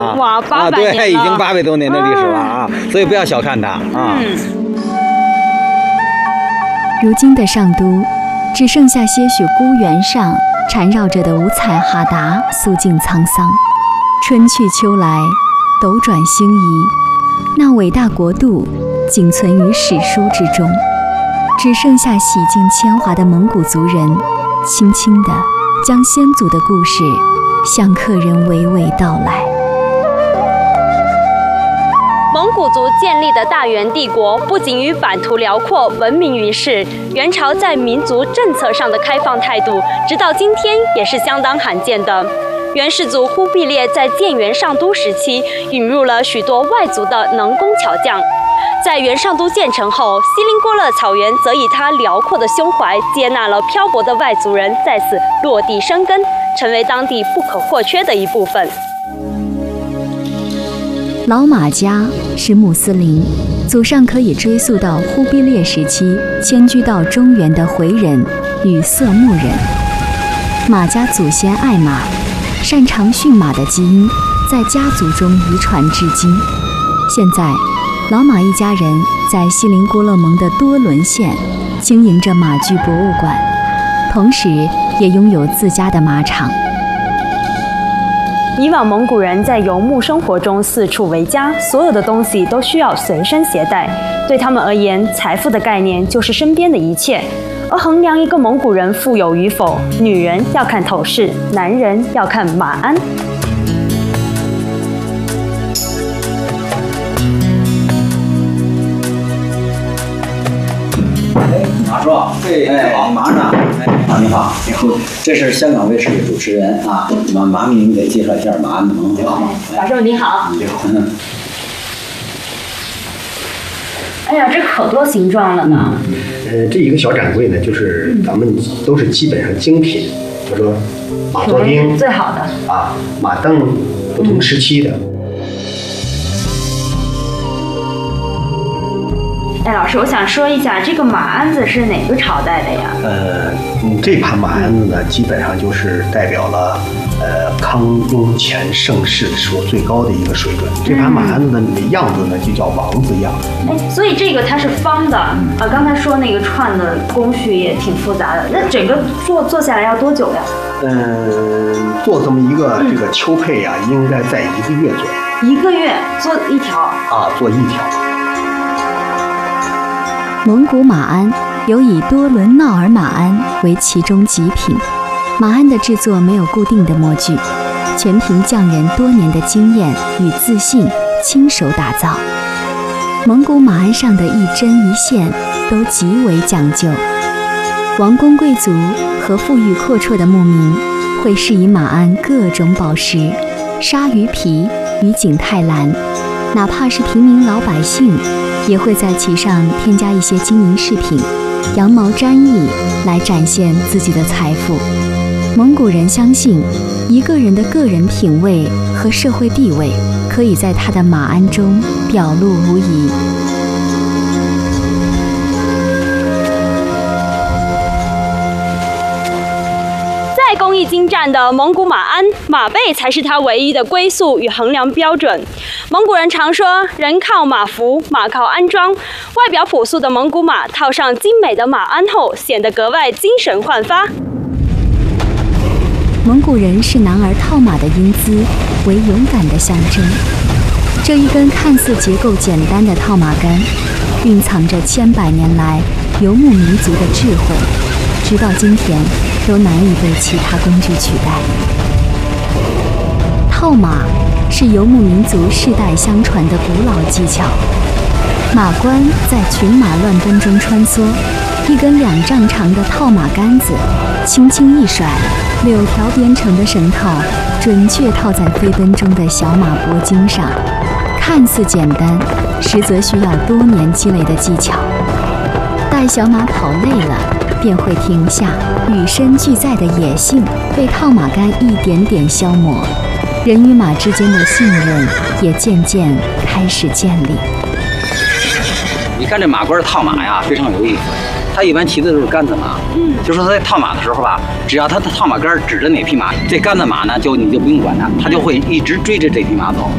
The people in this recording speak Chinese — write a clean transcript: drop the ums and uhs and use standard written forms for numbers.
哇，800年了， 对，已经800多年的历史了啊，所以不要小看它啊。 如今的上都，只剩下些许孤原上缠绕着的五彩哈达，肃静沧桑。春去秋来，斗转星移，那伟大国度仅存于史书之中，只剩下洗尽铅华的蒙古族人，轻轻地将先祖的故事向客人娓娓道来。 蒙古族建立的大元帝国不仅于版图辽阔闻名于世，元朝在民族政策上的开放态度，直到今天也是相当罕见的。元世祖忽必烈在建元上都时期，引入了许多外族的能工巧匠。在元上都建成后，锡林郭勒草原则以他辽阔的胸怀，接纳了漂泊的外族人在此落地生根，成为当地不可或缺的一部分。 老马家是穆斯林，祖上可以追溯到忽必烈时期迁居到中原的回人与色目人。马家祖先爱马，擅长驯马的基因在家族中遗传至今。现在，老马一家人在锡林郭勒盟的多伦县经营着马具博物馆，同时也拥有自家的马场。 以往蒙古人在游牧生活中四处为家，所有的东西都需要随身携带。对他们而言，财富的概念就是身边的一切。而衡量一个蒙古人富有与否，女人要看头饰，男人要看马鞍。 马叔，马上，你好，这是香港卫视的主持人啊，马明给介绍一下马鞍的盟。 马叔你好。哎呀，这可多形状了呢。 这一个小展柜呢，就是咱们都是基本上精品，比如说马座钉最好的啊，马镫不同时期的。 哎，老师，我想说一下，这个马鞍子是哪个朝代的呀？ 这盘马鞍子呢，基本上就是代表了康雍乾盛世时候最高的一个水准。这盘马鞍子的样子呢，就叫王字样。 哎，所以这个它是方的啊。刚才说那个串的工序也挺复杂的，那整个做下来要多久呀？ 做这么一个这个秋配啊，应该在1个月左右。 1个月做一条啊，做一条。 蒙古马鞍有以多伦闹尔马鞍为其中极品。马鞍的制作没有固定的模具，全凭匠人多年的经验与自信亲手打造。蒙古马鞍上的一针一线都极为讲究。王公贵族和富裕阔绰的牧民会饰以马鞍各种宝石、鲨鱼皮与景泰蓝，哪怕是平民老百姓也会在其上添加一些金银饰品、羊毛毡翼来展现自己的财富。蒙古人相信，一个人的个人品味和社会地位可以在他的马鞍中表露无遗。 再工艺精湛的蒙古马鞍，马背才是它唯一的归宿与衡量标准。蒙古人常说，人靠马服，马靠鞍装。外表朴素的蒙古马套上精美的马鞍后，显得格外精神焕发。 蒙古人视男儿套马的英姿为勇敢的象征。这一根看似结构简单的套马杆，蕴藏着千百年来游牧民族的智慧，直到今天都难以被其他工具取代。套马是游牧民族世代相传的古老技巧。马官在群马乱奔中穿梭，一根2丈长的套马杆子轻轻一甩，6条编成的绳套准确套在飞奔中的小马脖颈上，看似简单，实则需要多年积累的技巧。待小马跑累了，便会停下，与生俱在的野性被套马杆一点点消磨，人与马之间的信任也渐渐开始建立。 你看这马官套马呀，非常有意思。他一般骑的都是杆子马，就说他在套马的时候吧，只要他的套马杆指着哪匹马，这杆子马呢，你就不用管它，它就会一直追着这匹马走。